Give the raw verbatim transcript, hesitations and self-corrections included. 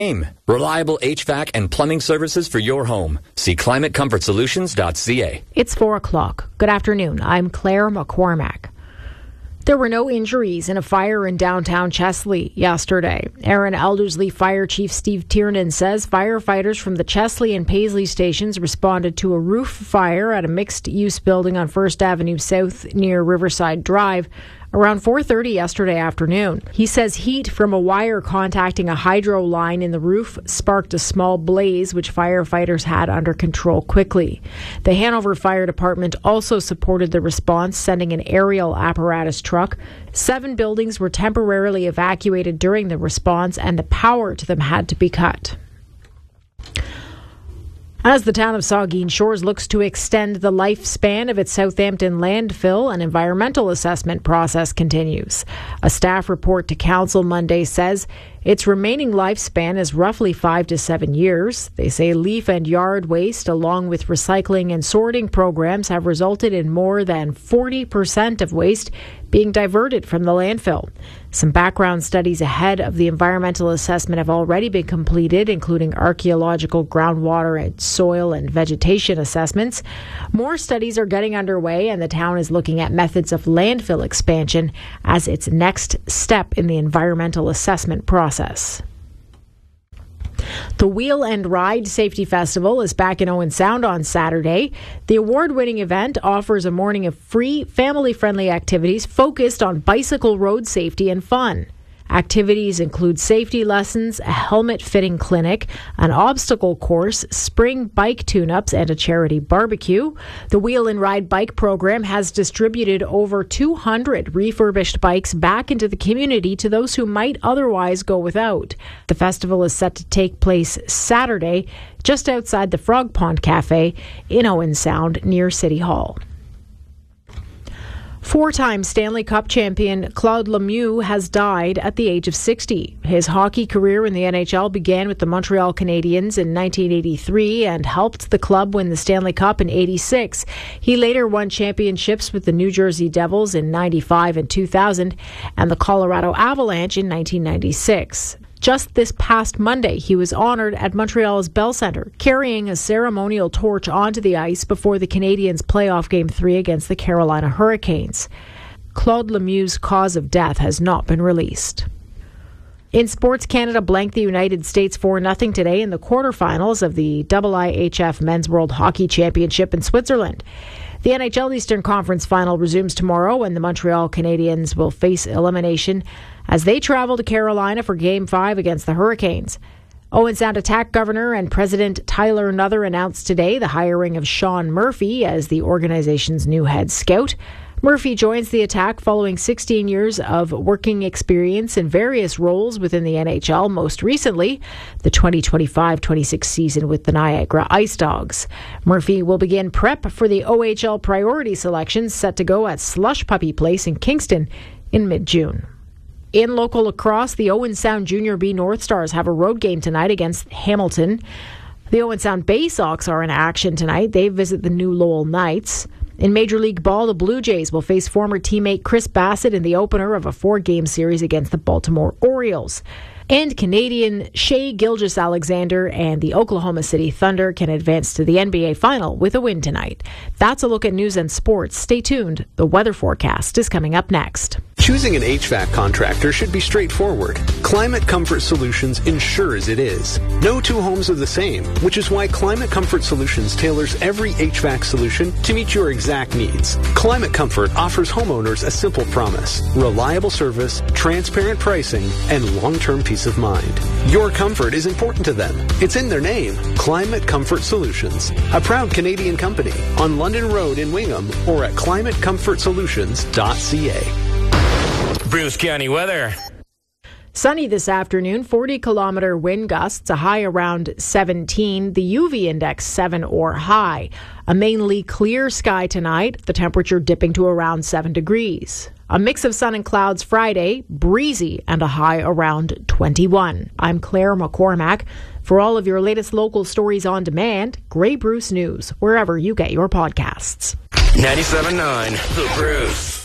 Reliable H V A C and plumbing services for your home. See climate comfort solutions dot c a. It's four o'clock. Good afternoon. I'm Claire McCormack. There were no injuries in a fire in downtown Chesley yesterday. Aaron Eldersley Fire Chief Steve Tiernan says firefighters from the Chesley and Paisley stations responded to a roof fire at a mixed-use building on First Avenue South near Riverside Drive around four thirty yesterday afternoon. He says heat from a wire contacting a hydro line in the roof sparked a small blaze, which firefighters had under control quickly. The Hanover Fire Department also supported the response, sending an aerial apparatus truck. Seven buildings were temporarily evacuated during the response, and the power to them had to be cut. As the town of Saugeen Shores looks to extend the lifespan of its Southampton landfill, an environmental assessment process continues. A staff report to council Monday says its remaining lifespan is roughly five to seven years. They say leaf and yard waste, along with recycling and sorting programs, have resulted in more than forty percent of waste being diverted from the landfill. Some background studies ahead of the environmental assessment have already been completed, including archaeological, groundwater, and soil and vegetation assessments. More studies are getting underway, and the town is looking at methods of landfill expansion as its next step in the environmental assessment process. The Wheel and Ride Safety Festival is back in Owen Sound on Saturday. The award-winning event offers a morning of free, family-friendly activities focused on bicycle road safety and fun. Activities include safety lessons, a helmet fitting clinic, an obstacle course, spring bike tune-ups, and a charity barbecue. The Wheel and Ride bike program has distributed over two hundred refurbished bikes back into the community to those who might otherwise go without. The festival is set to take place Saturday just outside the Frog Pond Cafe in Owen Sound near City Hall. Four-time Stanley Cup champion Claude Lemieux has died at the age of sixty. His hockey career in the N H L began with the Montreal Canadiens in nineteen eighty-three and helped the club win the Stanley Cup in eighty-six. He later won championships with the New Jersey Devils in ninety-five and two thousand and the Colorado Avalanche in nineteen ninety-six. Just this past Monday, he was honored at Montreal's Bell Centre, carrying a ceremonial torch onto the ice before the Canadiens' playoff Game three against the Carolina Hurricanes. Claude Lemieux's cause of death has not been released. In sports, Canada blanked the United States four nothing today in the quarterfinals of the I I H F Men's World Hockey Championship in Switzerland. The N H L Eastern Conference Final resumes tomorrow, and the Montreal Canadiens will face elimination as they travel to Carolina for Game five against the Hurricanes. Owen Sound Attack Governor and President Tyler Nuther announced today the hiring of Sean Murphy as the organization's new head scout. Murphy joins the Attack following sixteen years of working experience in various roles within the N H L, most recently the twenty twenty-five twenty-six season with the Niagara Ice Dogs. Murphy will begin prep for the O H L priority selections set to go at Slush Puppy Place in Kingston in mid-June. In local lacrosse, the Owen Sound Junior B North Stars have a road game tonight against Hamilton. The Owen Sound Bay Sox are in action tonight. They visit the New Lowell Knights. In Major League Ball, the Blue Jays will face former teammate Chris Bassett in the opener of a four-game series against the Baltimore Orioles. And Canadian Shai Gilgeous-Alexander and the Oklahoma City Thunder can advance to the N B A Final with a win tonight. That's a look at news and sports. Stay tuned. The weather forecast is coming up next. Choosing an H V A C contractor should be straightforward. Climate Comfort Solutions ensures it is. No two homes are the same, which is why Climate Comfort Solutions tailors every H V A C solution to meet your exact needs. Climate Comfort offers homeowners a simple promise: reliable service, transparent pricing, and long-term peace of mind. Your comfort is important to them. It's in their name. Climate Comfort Solutions, a proud Canadian company on London Road in Wingham or at climate comfort solutions dot c a. Bruce County weather. Sunny this afternoon, forty kilometer wind gusts, a high around seventeen, the U V index seven or high. A mainly clear sky tonight, the temperature dipping to around seven degrees. A mix of sun and clouds Friday, breezy, and a high around twenty-one. I'm Claire McCormack. For all of your latest local stories on demand, Grey Bruce News, wherever you get your podcasts. ninety-seven point nine The Bruce.